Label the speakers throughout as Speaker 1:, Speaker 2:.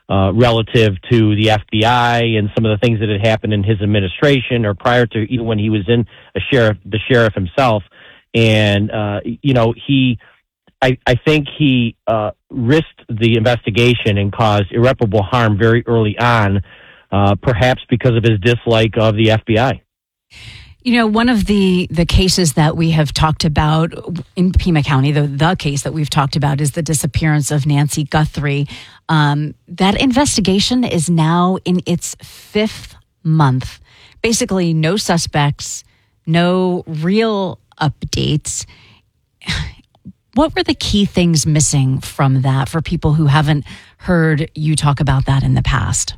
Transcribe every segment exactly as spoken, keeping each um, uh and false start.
Speaker 1: uh, relative to the F B I and some of the things that had happened in his administration or prior to even when he was in a sheriff, the sheriff himself. And, uh, you know, he, I, I think he uh, risked the investigation and caused irreparable harm very early on, uh, perhaps because of his dislike of the F B I.
Speaker 2: You know, one of the, the cases that we have talked about in Pima County, the, the case that we've talked about is the disappearance of Nancy Guthrie. Um, that investigation is now in its fifth month. Basically, no suspects, no real updates. What were the key things missing from that for people who haven't heard you talk about that in the past?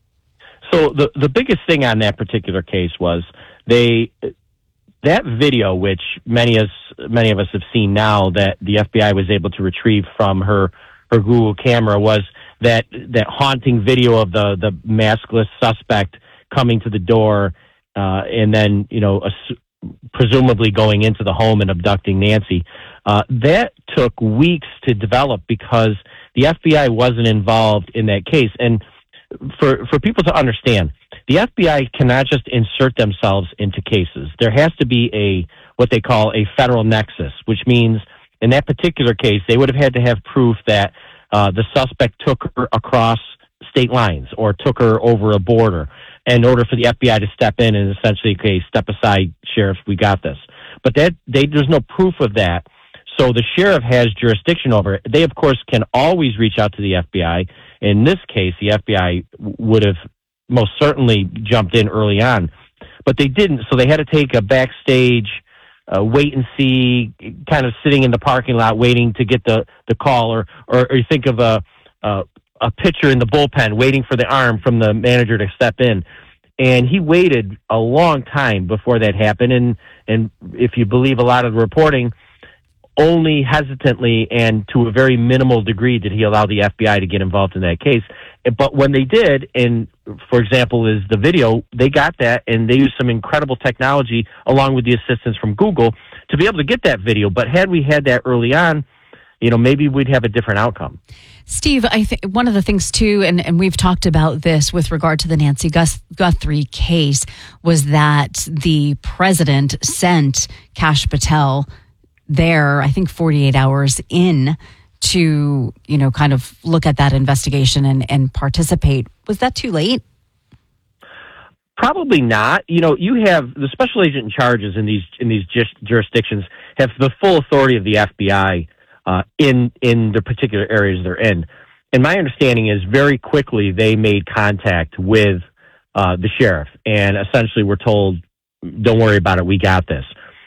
Speaker 1: So the, the biggest thing on that particular case was they that video, which many of us, many of us have seen now, that the F B I was able to retrieve from her, her Google camera, was that that haunting video of the, the maskless suspect coming to the door uh, and then, you know, ass- presumably going into the home and abducting Nancy. Uh, that took weeks to develop because the F B I wasn't involved in that case. And for for people to understand, the F B I cannot just insert themselves into cases. There has to be a what they call a federal nexus, which means in that particular case, they would have had to have proof that uh, the suspect took her across state lines or took her over a border in order for the F B I to step in and essentially, okay, step aside, sheriff, we got this. But that they, there's no proof of that. So the sheriff has jurisdiction over it. They, of course, can always reach out to the F B I. In this case, the F B I would have most certainly jumped in early on, but they didn't. So they had to take a backstage, uh, wait and see, kind of sitting in the parking lot waiting to get the, the call, or, or, or you think of a, a a pitcher in the bullpen waiting for the arm from the manager to step in. And he waited a long time before that happened. And, and if you believe a lot of the reporting, only hesitantly and to a very minimal degree did he allow the F B I to get involved in that case. But when they did, and for example, is the video, they got that and they used some incredible technology along with the assistance from Google to be able to get that video. But had we had that early on, you know, maybe we'd have a different outcome.
Speaker 2: Steve, I think one of the things too, and, and we've talked about this with regard to the Nancy Gus- Guthrie case, was that the president sent Kash Patel there, I think forty-eight hours in to, you know, kind of look at that investigation and, and participate. Was that too late?
Speaker 1: Probably not. You know, you have the special agent in charges in these in these jurisdictions have the full authority of the F B I uh, in in the particular areas they're in. And my understanding is very quickly they made contact with uh, the sheriff and essentially were told, "Don't worry about it, we got this."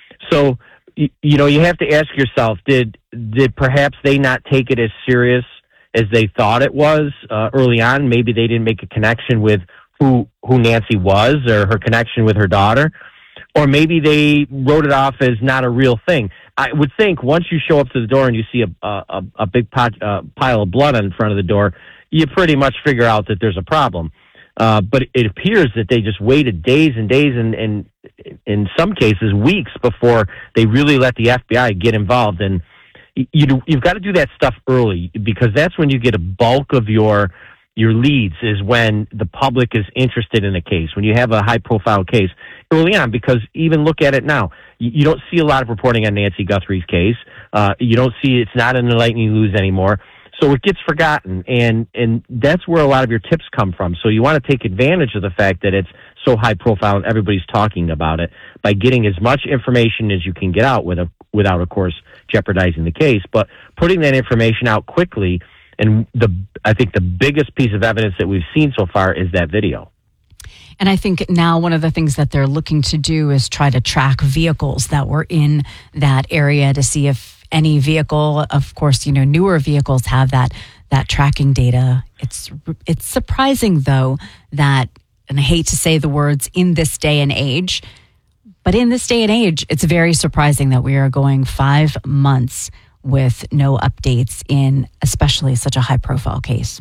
Speaker 1: So you, you know, you have to ask yourself, did did perhaps they not take it as serious as they thought it was uh, early on? Maybe they didn't make a connection with who who Nancy was or her connection with her daughter, or maybe they wrote it off as not a real thing. I would think once you show up to the door and you see a a, a big pot, uh, pile of blood in front of the door, you pretty much figure out that there's a problem. Uh, but it appears that they just waited days and days and, and in some cases weeks before they really let the F B I get involved. And you do, you've got to do that stuff early because that's when you get a bulk of your your leads, is when the public is interested in a case, when you have a high-profile case early on, because even look at it now. You, you don't see a lot of reporting on Nancy Guthrie's case. Uh, you don't see, it's not in the lightning news anymore. So it gets forgotten, and, and that's where a lot of your tips come from. So you want to take advantage of the fact that it's so high-profile and everybody's talking about it by getting as much information as you can get out with a, without, of course, jeopardizing the case, but putting that information out quickly. And the I think the biggest piece of evidence that we've seen so far is that video.
Speaker 2: And I think now one of the things that they're looking to do is try to track vehicles that were in that area to see if any vehicle, of course, you know, newer vehicles have that that tracking data. It's it's surprising, though, that, and I hate to say the words in this day and age, but in this day and age, it's very surprising that we are going five months with no updates in especially such a high-profile case.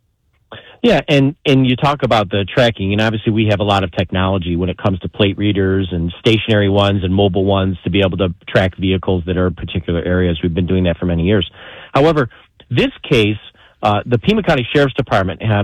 Speaker 1: Yeah, and, and you talk about the tracking, and obviously we have a lot of technology when it comes to plate readers and stationary ones and mobile ones to be able to track vehicles that are in particular areas. We've been doing that for many years. However, this case, uh, the Pima County Sheriff's Department have